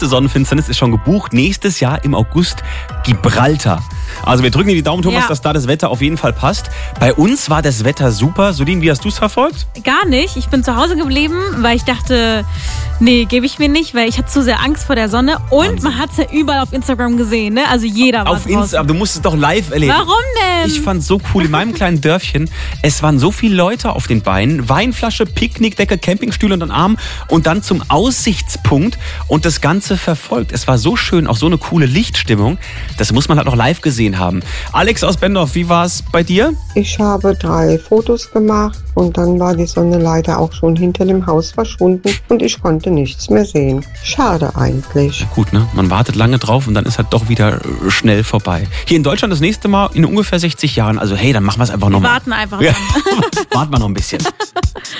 Sonnenfinsternis ist schon gebucht. Nächstes Jahr im August Gibraltar. Also wir drücken dir die Daumen, Thomas, dass da das Wetter auf jeden Fall passt. Bei uns war das Wetter super. Sudin, wie hast du es verfolgt? Gar nicht. Ich bin zu Hause geblieben, weil ich dachte, nee, gebe ich mir nicht, weil ich hatte zu sehr Angst vor der Sonne. Und Wahnsinn. Man hat es ja überall auf Instagram gesehen, ne? Also jeder war draußen. Aber du musst es doch live erleben. Warum denn? Ich fand es so cool. In meinem kleinen Dörfchen, es waren so viele Leute auf den Beinen. Weinflasche, Picknickdecke, Campingstühle unter den Arm und dann zum Aussichtspunkt und das Ganze verfolgt. Es war so schön, auch so eine coole Lichtstimmung. Das muss man halt noch live gesehen haben. Alex aus Bendorf, wie war es bei dir? Ich habe 3 Fotos gemacht und dann war die Sonne leider auch schon hinter dem Haus verschwunden und ich konnte nichts mehr sehen. Schade eigentlich. Ja, gut, ne? Man wartet lange drauf und dann ist halt doch wieder schnell vorbei. Hier in Deutschland das nächste Mal in ungefähr 60 Jahren. Also hey, dann machen wir es einfach nochmal. Warten einfach. Ja. Warten wir noch ein bisschen.